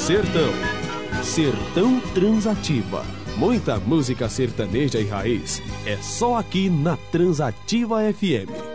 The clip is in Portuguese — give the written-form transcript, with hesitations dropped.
sertão. Sertão Transativa. Muita música sertaneja e raiz. É só aqui na Transativa FM.